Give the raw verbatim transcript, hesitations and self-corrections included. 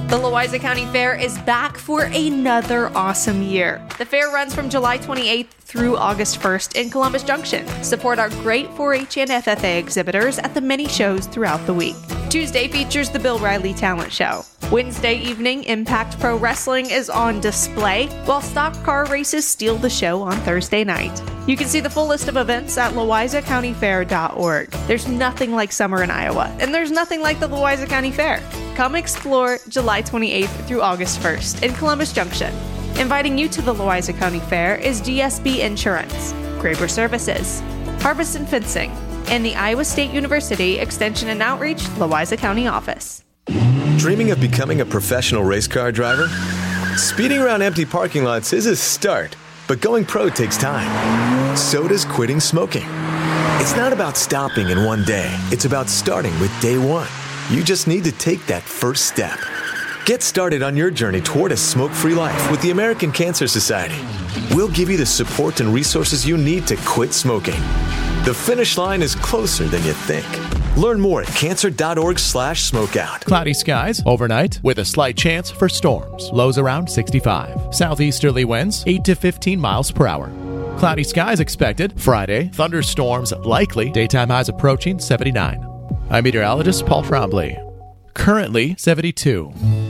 The Louisa County Fair is back for another awesome year. The fair runs from July twenty-eighth through August first in Columbus Junction. Support our great four H and F F A exhibitors at the many shows throughout the week. Tuesday features the Bill Riley Talent Show. Wednesday evening, Impact Pro Wrestling is on display, while stock car races steal the show on Thursday night. You can see the full list of events at louisa county fair dot org. There's nothing like summer in Iowa, and there's nothing like the Louisa County Fair. Come explore July twenty-eighth through August first in Columbus Junction. Inviting you to the Louisa County Fair is G S B Insurance, Graber Services, Harvest and Fencing, and the Iowa State University Extension and Outreach Louisa County Office. Dreaming of becoming a professional race car driver? Speeding around empty parking lots is a start, but going pro takes time. So does quitting smoking. It's not about stopping in one day. It's about starting with day one. You just need to take that first step. Get started on your journey toward a smoke-free life with the American Cancer Society. We'll give you the support and resources you need to quit smoking. The finish line is closer than you think. Learn more at cancer.org slash smokeout. Cloudy skies overnight with a slight chance for storms. Lows around sixty-five. Southeasterly winds eight to fifteen miles per hour. Cloudy skies expected Friday. Thunderstorms likely. Daytime highs approaching seventy-nine. I'm meteorologist Paul Frombley. Currently seventy-two.